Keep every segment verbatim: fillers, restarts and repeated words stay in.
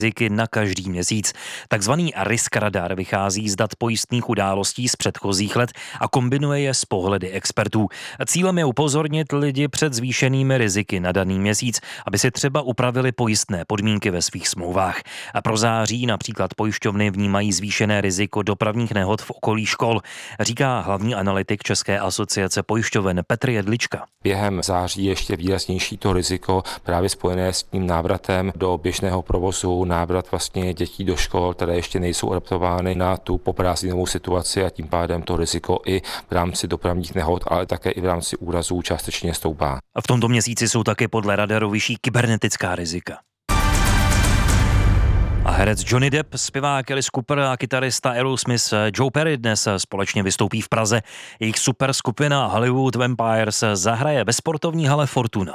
riziky na každý měsíc. Takzvaný risk radar vychází z dat pojistných událostí z předchozích let a kombinuje je s pohledy expertů. Cílem je upozornit lidi před zvýšenými riziky na daný měsíc, aby si třeba upravili pojistné podmínky ve svých smlouvách. A pro září například pojišťovny vnímají zvýšené riziko dopravních nehod v okolí škol, říká hlavní analytik České asociace pojišťoven Petr Jedlička. Během září ještě výraznější to riziko právě spojené s tím návratem do běžného provozu, návrat vlastně dětí do škol, které ještě nejsou adaptovány na tu poprázdninovou situaci a tím pádem to riziko i v rámci dopravních nehod, ale také i v rámci úrazů částečně stoupá. A v tomto měsíci jsou také podle radaru vyšší kybernetická rizika. A herec Johnny Depp, zpěvák Alice Cooper a kytarista Aerosmith Joe Perry dnes společně vystoupí v Praze. Jejich super skupina Hollywood Vampires zahraje ve sportovní hale Fortuna.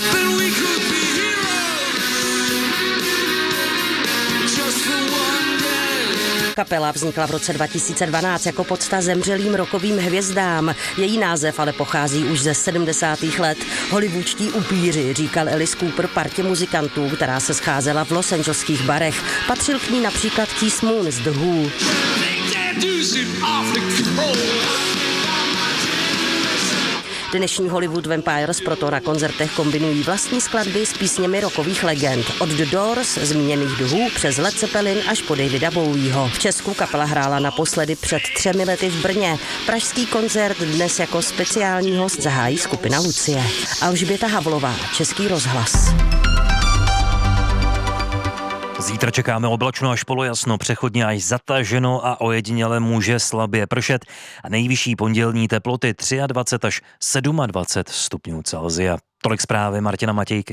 Kapela vznikla v roce dva tisíce dvanáct jako pocta zemřelým rockovým hvězdám. Její název ale pochází už ze sedmdesátých let. Hollywoodští upíři, říkal Alice Cooper partě muzikantů, která se scházela v Los Angeleských barech. Patřil k ní například Keith Moon z The Who. Dnešní Hollywood Vampires proto na koncertech kombinují vlastní skladby s písněmi rockových legend. Od The Doors, zmíněných The Who, přes Led Zeppelin až po Davida Bowieho. V Česku kapela hrála naposledy před třemi lety v Brně. Pražský koncert dnes jako speciální host zahájí skupina Lucie. Alžběta Havlová, Český rozhlas. Zítra čekáme oblačno až polojasno, přechodně až zataženo a ojediněle může slabě pršet a nejvyšší pondělní teploty dvacet tři až dvacet sedm stupňů Celsia. Tolik zprávy Martina Matějky.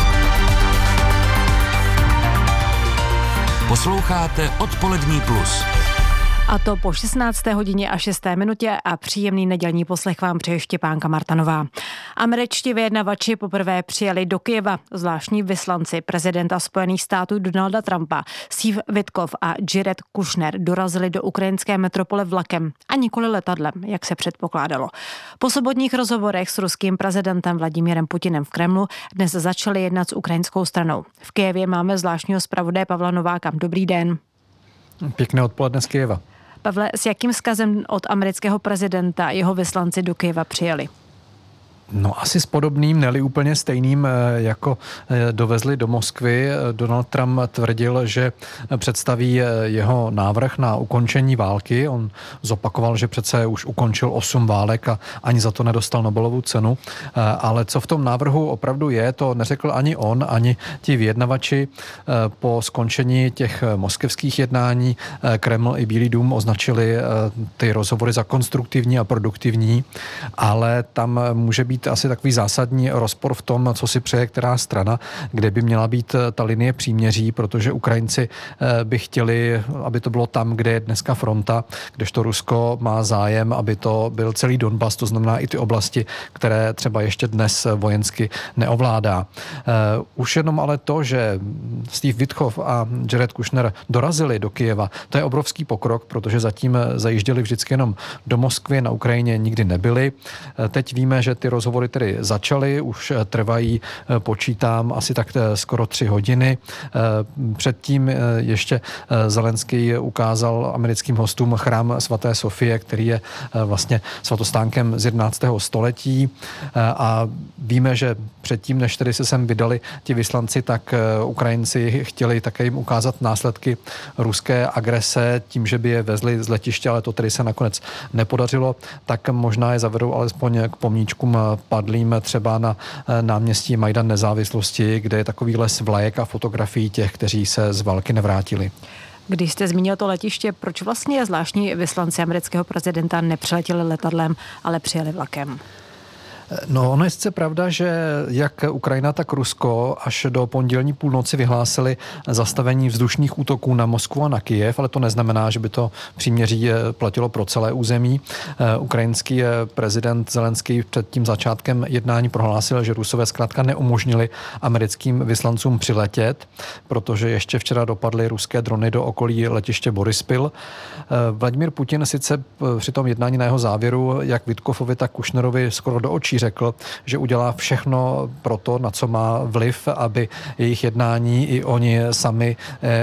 Posloucháte Odpolední plus. A to po šestnácté hodině a šesté minutě a příjemný nedělní poslech vám přeje Štěpánka Martanová. Američtí vyjednavači poprvé přijeli do Kyjeva. Zvláštní vyslanci prezidenta Spojených států Donalda Trumpa, Steve Witkoff a Jared Kushner dorazili do ukrajinské metropole vlakem a nikoli letadlem, jak se předpokládalo. Po sobotních rozhovorech s ruským prezidentem Vladimírem Putinem v Kremlu dnes začali jednat s ukrajinskou stranou. V Kyjevě máme zvláštního zpravodaje Pavla Nováka. Dobrý den. Pěkné odpoledne z Kyjeva. Pavle, s jakým vzkazem od amerického prezidenta jeho vyslanci do Kyjeva přijeli? No asi s podobným, ne-li úplně stejným, jako dovezli do Moskvy. Donald Trump tvrdil, že představí jeho návrh na ukončení války. On zopakoval, že přece už ukončil osm válek a ani za to nedostal Nobelovu cenu. Ale co v tom návrhu opravdu je, to neřekl ani on, ani ti vyjednavači. Po skončení těch moskevských jednání Kreml i Bílý dům označili ty rozhovory za konstruktivní a produktivní, ale tam může být asi takový zásadní rozpor v tom, co si přeje která strana, kde by měla být ta linie příměří, protože Ukrajinci by chtěli, aby to bylo tam, kde je dneska fronta, kdežto Rusko má zájem, aby to byl celý Donbas, to znamená i ty oblasti, které třeba ještě dnes vojensky neovládá. Už jenom ale to, že Steve Witkoff a Jared Kushner dorazili do Kyjeva, to je obrovský pokrok, protože zatím zajížděli vždycky jenom do Moskvy, na Ukrajině nikdy nebyli. Teď víme, že ty rozhovory tedy začaly, už trvají, počítám, asi tak skoro tři hodiny. Předtím ještě Zelenský ukázal americkým hostům chrám svaté Sofie, který je vlastně svatostánkem z jedenáctého století a víme, že předtím, než tedy se sem vydali ti vyslanci, tak Ukrajinci chtěli také jim ukázat následky ruské agrese tím, že by je vezli z letiště, ale to tedy se nakonec nepodařilo, tak možná je zavedou alespoň k pomníčkům padlým třeba na náměstí Majdan Nezávislosti, kde je takový les vlajek a fotografií těch, kteří se z války nevrátili. Když jste zmínil to letiště, proč vlastně zvláštní vyslanci amerického prezidenta nepřiletěli letadlem, ale přijeli vlakem? No, ono je sice pravda, že jak Ukrajina, tak Rusko až do pondělní půlnoci vyhlásili zastavení vzdušných útoků na Moskvu a na Kyjev, ale to neznamená, že by to příměří platilo pro celé území. Ukrajinský prezident Zelenský před tím začátkem jednání prohlásil, že Rusové zkrátka neumožnili americkým vyslancům přiletět, protože ještě včera dopadly ruské drony do okolí letiště Borispil. Vladimír Putin sice při tom jednání na jeho závěru, jak Witkoffovi, tak Kushnerovi skoro do očí mladší řekl, že udělá všechno pro to, na co má vliv, aby jejich jednání i oni sami